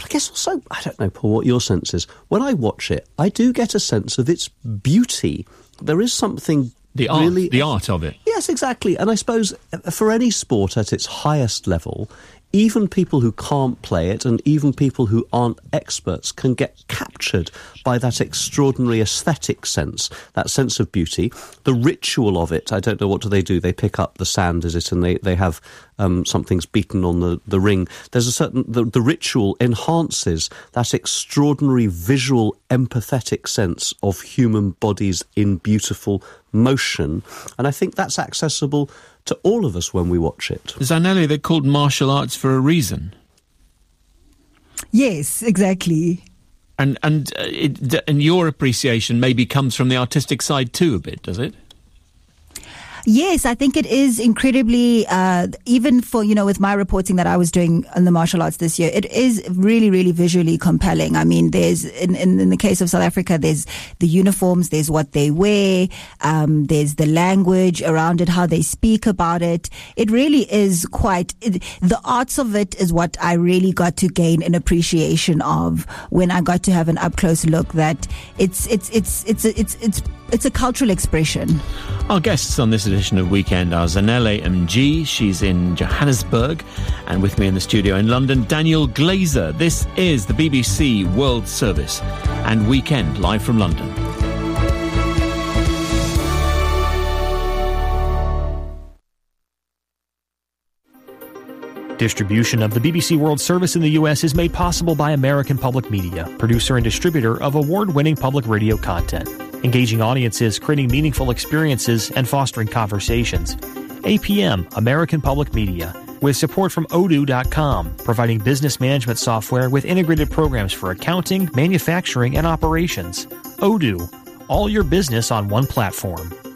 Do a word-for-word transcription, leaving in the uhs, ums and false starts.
guess also, I don't know, Paul, what your sense is. When I watch it, I do get a sense of its beauty. There is something The art, really, the art of it. Yes, exactly. And I suppose for any sport at its highest level, even people who can't play it and even people who aren't experts can get captured by that extraordinary aesthetic sense, that sense of beauty. The ritual of it, I don't know, what do they do? They pick up the sand, is it, and they, they have um, something's beaten on the, the ring. There's a certain... The, the ritual enhances that extraordinary visual, empathetic sense of human bodies in beautiful motion. And I think that's accessible to all of us when we watch it. Zanele, they're called martial arts for a reason. Yes, exactly. And and uh, it, and your appreciation maybe comes from the artistic side too a bit, does it? Yes, I think it is incredibly, uh, even for, you know, with my reporting that I was doing on the martial arts this year, it is really, really visually compelling. I mean, there's, in, in, in the case of South Africa, there's the uniforms, there's what they wear, um, there's the language around it, how they speak about it. It really is quite, it, the arts of it is what I really got to gain an appreciation of when I got to have an up close look that it's, it's, it's, it's, it's, it's, it's, it's a cultural expression. Our guests on this edition of Weekend are Zanele M G, she's in Johannesburg, and with me in the studio in London, Daniel Glazer. This is the B B C World Service and Weekend live from London. Distribution of the B B C World Service in the U S is made possible by American Public Media, producer and distributor of award-winning public radio content, engaging audiences, creating meaningful experiences, and fostering conversations. A P M, American Public Media, with support from odoo dot com, providing business management software with integrated programs for accounting, manufacturing, and operations. Odoo, all your business on one platform.